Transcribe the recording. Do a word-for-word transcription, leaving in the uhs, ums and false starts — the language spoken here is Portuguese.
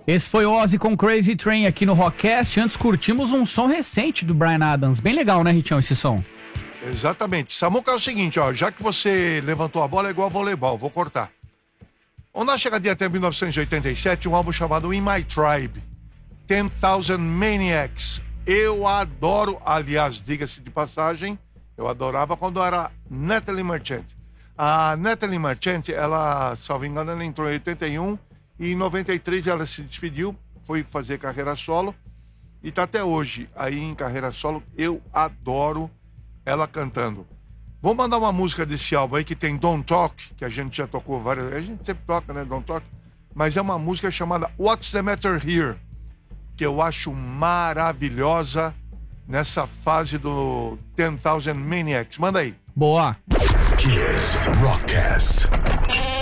Esse foi Ozzy com Crazy Train aqui no Rockcast. Antes curtimos um som recente do Bryan Adams. Bem legal, né, Richão, esse som? Exatamente. Samuca, é o seguinte, ó, já que você levantou a bola é igual a voleibol, vou cortar. Onde nós chegadinha até mil novecentos e oitenta e sete, um álbum chamado In My Tribe, ten thousand Maniacs. Eu adoro, aliás, diga-se de passagem, eu adorava quando era Natalie Merchant. A Natalie Merchant, ela, salvo engano, ela entrou em oitenta e um e em noventa e três ela se despediu, foi fazer carreira solo e tá até hoje aí em carreira solo. Eu adoro ela cantando. Vou mandar uma música desse álbum aí que tem Don't Talk, que a gente já tocou várias vezes, a gente sempre toca, né, Don't Talk, mas é uma música chamada What's the Matter Here, que eu acho maravilhosa nessa fase do ten thousand Maniacs. Manda aí. Boa. Kiss Rockcast.